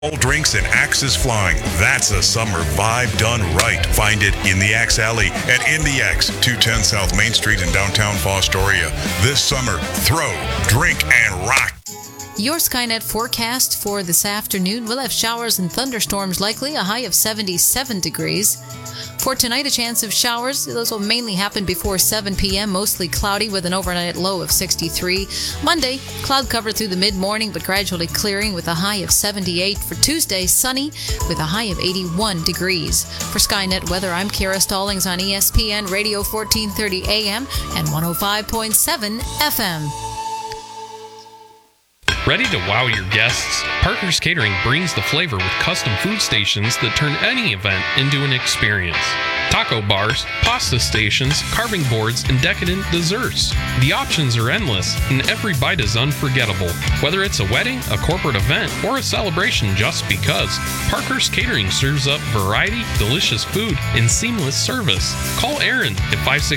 All drinks and axes flying. That's a summer vibe done right. Find it in the Axe Alley and in the Axe, 210 South Main Street in downtown Fostoria. This summer, throw, drink, and rock. Your Skynet forecast for this afternoon. We'll have showers and thunderstorms likely, a high of 77 degrees. For tonight, a chance of showers. Those will mainly happen before 7 p.m., mostly cloudy with an overnight low of 63. Monday, cloud cover through the mid-morning, but gradually clearing with a high of 78. For Tuesday, sunny with a high of 81 degrees. For Skynet Weather, I'm Kara Stallings on ESPN Radio 1430 AM and 105.7 FM. Ready to wow your guests? Parker's Catering brings the flavor with custom food stations that turn any event into an experience. Taco bars, pasta stations, carving boards, and decadent desserts. The options are endless, and every bite is unforgettable. Whether it's a wedding, a corporate event, or a celebration just because, Parker's Catering serves up variety, delicious food, and seamless service. Call Aaron at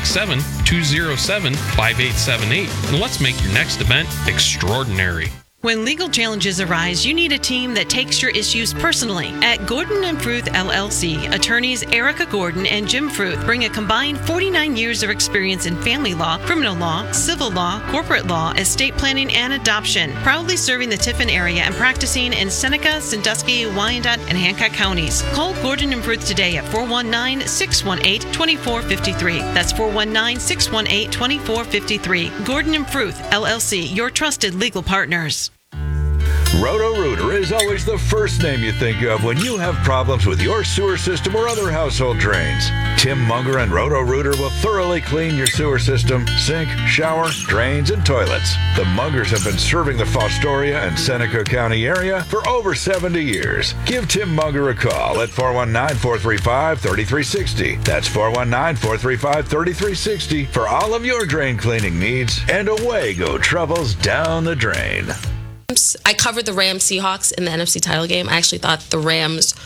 567-207-5878, and let's make your next event extraordinary. When legal challenges arise, you need a team that takes your issues personally. At Gordon & Fruth LLC, attorneys Erica Gordon and Jim Fruth bring a combined 49 years of experience in family law, criminal law, civil law, corporate law, estate planning, and adoption. Proudly serving the Tiffin area and practicing in Seneca, Sandusky, Wyandotte, and Hancock counties. Call Gordon & Fruth today at 419-618-2453. That's 419-618-2453. Gordon & Fruth LLC, your trusted legal partners. Roto-Rooter is always the first name you think of when you have problems with your sewer system or other household drains. Tim Munger and Roto-Rooter will thoroughly clean your sewer system, sink, shower, drains, and toilets. The Mungers have been serving the Fostoria and Seneca County area for over 70 years. Give Tim Munger a call at 419-435-3360. That's 419-435-3360 for all of your drain cleaning needs, and away go troubles down the drain. I covered the Rams Seahawks in the NFC title game. I actually thought the Rams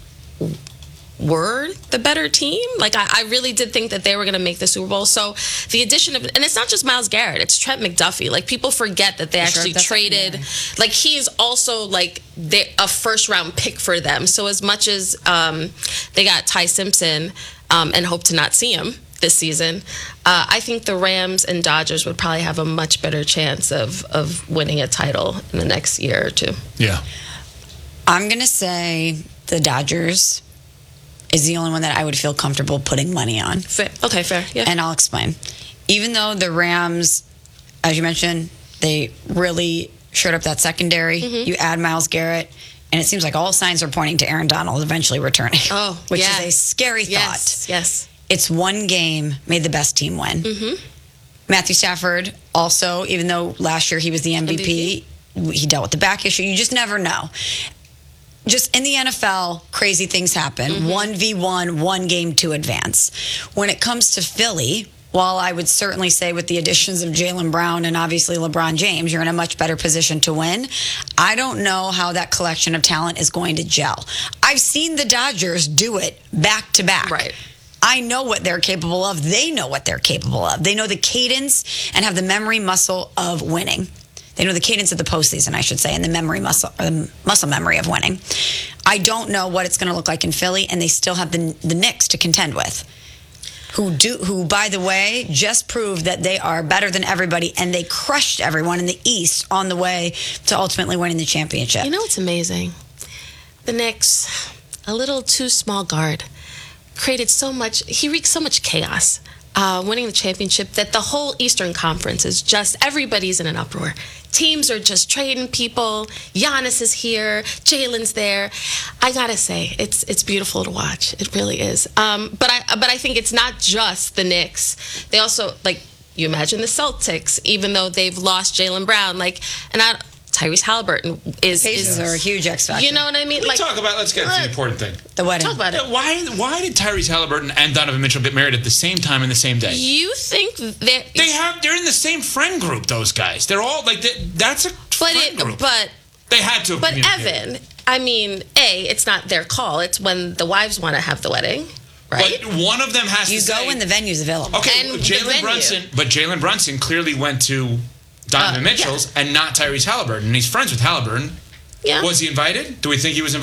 were the better team. Like, I really did think that they were going to make the Super Bowl. So the addition of, and it's not just Myles Garrett, it's Trent McDuffie. Like, people forget that they actually traded. Like, he is also like a first round pick for them. So as much as they got Ty Simpson and hope to not see him this season, I think the Rams and Dodgers would probably have a much better chance of winning a title in the next year or two. Yeah. I'm going to say the Dodgers is the only one that I would feel comfortable putting money on. Fair. Okay, fair. Yeah. And I'll explain. Even though the Rams, as you mentioned, they really shored up that secondary. Mm-hmm. You add Myles Garrett, and it seems like all signs are pointing to Aaron Donald eventually returning. Oh, which is a scary thought. Yes. It's one game made the best team win. Mm-hmm. Matthew Stafford also, even though last year he was the MVP, he dealt with the back issue. You just never know. Just in the NFL, crazy things happen. 1v1, one game to advance. When it comes to Philly, while I would certainly say with the additions of Jaylen Brown and obviously LeBron James, you're in a much better position to win. I don't know how that collection of talent is going to gel. I've seen the Dodgers do it back to back. Right. I know what they're capable of. They know what they're capable of. They know the cadence and have the memory muscle of winning. They know the cadence of the postseason, I should say, and the memory muscle, or the muscle memory of winning. I don't know what it's going to look like in Philly, and they still have the Knicks to contend with, who, by the way, just proved that they are better than everybody, and they crushed everyone in the East on the way to ultimately winning the championship. You know what's amazing? The Knicks, a little too small guard, created so much, he wreaked so much chaos winning the championship that the whole Eastern Conference is just, everybody's in an uproar. Teams are just trading people. Giannis is here. Jalen's there. I gotta say, it's beautiful to watch. It really is. But I think it's not just the Knicks. They also, like, you imagine the Celtics, even though they've lost Jaylen Brown, Tyrese Halliburton is are a huge X factor. You know what I mean? Let's get to the important thing. The wedding. Talk about it. Why did Tyrese Halliburton and Donovan Mitchell get married at the same time in the same day? You think they're in the same friend group, those guys. They're all like that's a friend group. But they had to. But Evan, I mean, it's not their call. It's when the wives want to have the wedding. Right? But one of them has to say... You go when the venue's available. Okay, Jalen Brunson clearly went to Donovan Mitchell's and not Tyrese Halliburton. And he's friends with Halliburton. Yeah. Was he invited? Do we think he was invited?